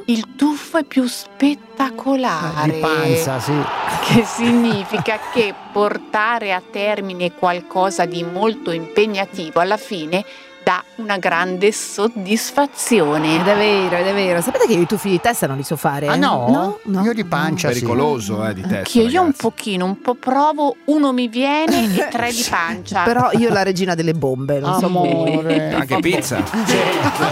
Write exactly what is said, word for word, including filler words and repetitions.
il tuffo è più spettacolare. Di panza, sì. Che significa che portare a termine qualcosa di molto impegnativo alla fine dà una grande soddisfazione. Ed è vero, ed è vero. Sapete che io i tuffi di testa non li so fare? Ah no? No, no. Io di pancia, sì. Pericoloso, eh, di testa. Anch'io, io un ragazzi. pochino, un po' provo, uno mi viene e tre di pancia. Però io la regina delle bombe, non so Amore. Anche pizza.